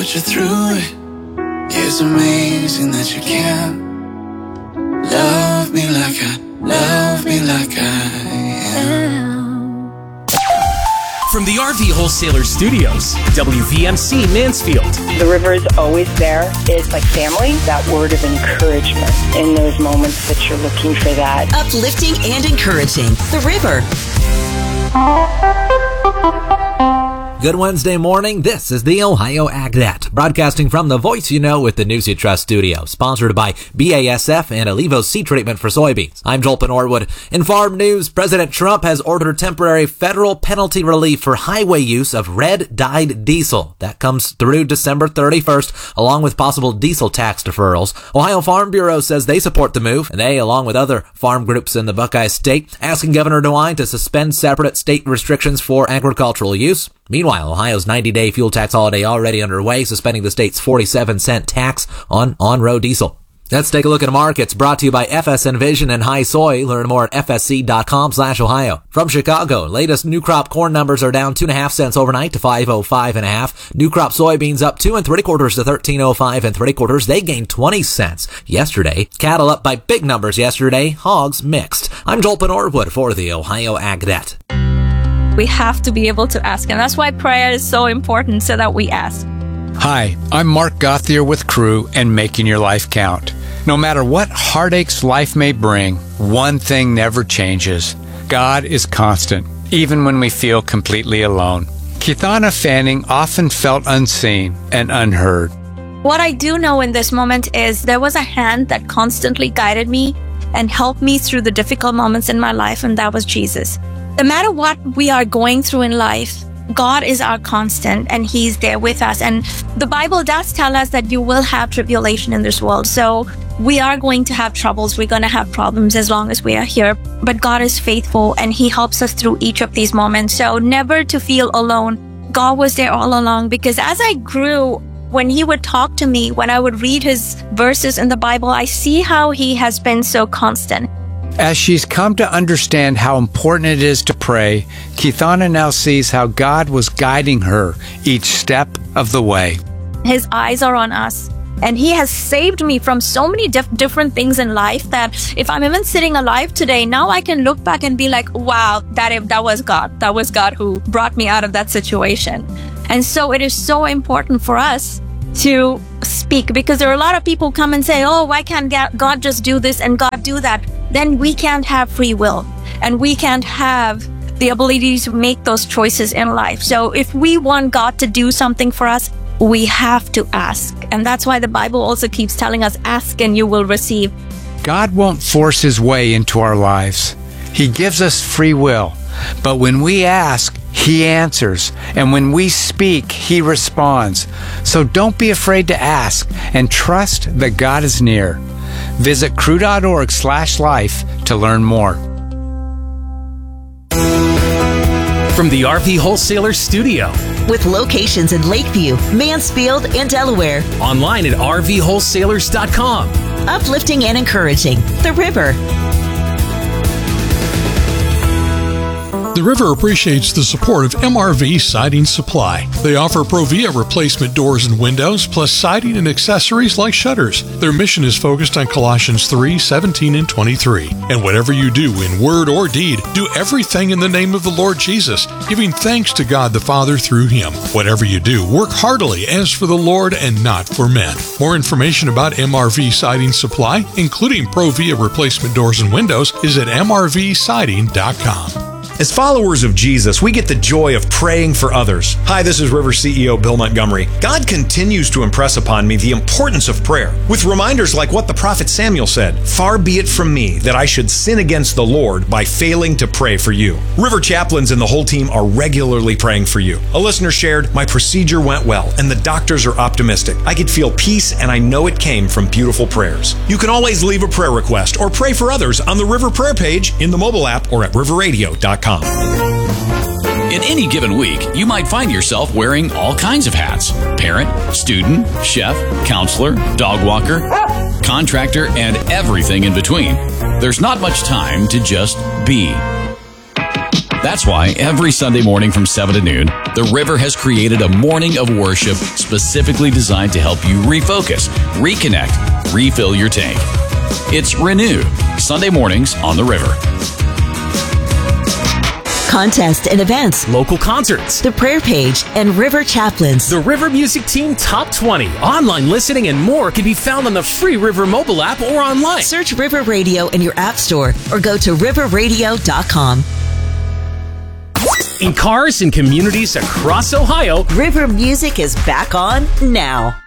put you through it. It's amazing that you can love me like I am. From the RV Wholesaler Studios, WVMC Mansfield. The river is always there. It's like family. That word of encouragement in those moments that you're looking for that. Uplifting and encouraging. The River. Good Wednesday morning. This is the Ohio AgNet, broadcasting from the Voice You Know with the News You Trust studio, sponsored by BASF and Alevos seed treatment for soybeans. I'm Joel Norwood. In farm news, President Trump has ordered temporary federal penalty relief for highway use of red-dyed diesel. That comes through December 31st, along with possible diesel tax deferrals. Ohio Farm Bureau says they support the move, and they, along with other farm groups in the Buckeye State, asking Governor DeWine to suspend separate state restrictions for agricultural use. Meanwhile, Ohio's 90-day fuel tax holiday already underway, suspending the state's 47-cent tax on on-road diesel. Let's take a look at markets, brought to you by FS Envision and High Soy. Learn more at fsc.com/Ohio. From Chicago, latest new crop corn numbers are down 2.5 cents overnight to 5.05.5. New crop soybeans up 2 3/4 to 13.05 3/4. They gained 20 cents yesterday. Cattle up by big numbers yesterday. Hogs mixed. I'm Joel Norwood for the Ohio AgNet. We have to be able to ask, and that's why prayer is so important, so that we ask. Hi, I'm Mark Gauthier with Crew and Making Your Life Count. No matter what heartaches life may bring, one thing never changes. God is constant, even when we feel completely alone. Keithana Fanning often felt unseen and unheard. What I do know in this moment is there was a hand that constantly guided me and helped me through the difficult moments in my life, and that was Jesus. No matter what we are going through in life, God is our constant, and He's there with us. And the Bible does tell us that you will have tribulation in this world. So we are going to have troubles. We're going to have problems as long as we are here. But God is faithful, and He helps us through each of these moments. So never to feel alone. God was there all along, because as I grew, when He would talk to me, when I would read His verses in the Bible, I see how He has been so constant. As she's come to understand how important it is to pray, Keithana now sees how God was guiding her each step of the way. His eyes are on us, and He has saved me from so many different things in life that if I'm even sitting alive today, now I can look back and be like, wow, that was God. That was God who brought me out of that situation. And so it is so important for us to speak, because there are a lot of people come and say, oh, why can't God just do this and God do that? Then we can't have free will, and we can't have the ability to make those choices in life. So if we want God to do something for us, we have to ask. And that's why the Bible also keeps telling us, ask and you will receive. God won't force His way into our lives. He gives us free will. But when we ask, He answers. And when we speak, He responds. So don't be afraid to ask, and trust that God is near. Visit crew.org/life to learn more. From the RV Wholesaler Studio. With locations in Lakeview, Mansfield, and Delaware. Online at rvwholesalers.com. Uplifting and encouraging. The River. The River appreciates the support of MRV Siding Supply. They offer Provia replacement doors and windows, plus siding and accessories like shutters. Their mission is focused on Colossians 3:17 and 23. And whatever you do in word or deed, do everything in the name of the Lord Jesus, giving thanks to God the Father through Him. Whatever you do, work heartily as for the Lord and not for men. More information about MRV Siding Supply, including Provia replacement doors and windows, is at mrvsiding.com. As followers of Jesus, we get the joy of praying for others. Hi, this is River CEO Bill Montgomery. God continues to impress upon me the importance of prayer, with reminders like what the prophet Samuel said, "Far be it from me that I should sin against the Lord by failing to pray for you." River chaplains and the whole team are regularly praying for you. A listener shared, "My procedure went well, and the doctors are optimistic. I could feel peace, and I know it came from beautiful prayers." You can always leave a prayer request or pray for others on the River Prayer page, in the mobile app, or at riverradio.com. In any given week, you might find yourself wearing all kinds of hats: parent, student, chef, counselor, dog walker, contractor, and everything in between. There's not much time to just be. That's why every Sunday morning from 7 to noon, the River has created a morning of worship specifically designed to help you refocus, reconnect, refill your tank. It's Renew, Sunday mornings on the River. Contests and events, Local concerts, the prayer page, and River Chaplains. the River Music Team Top 20, online listening, and more can be found on the free River mobile app or online. Search River Radio in your app store or go to riverradio.com. In cars and communities across Ohio, River Music is back on now.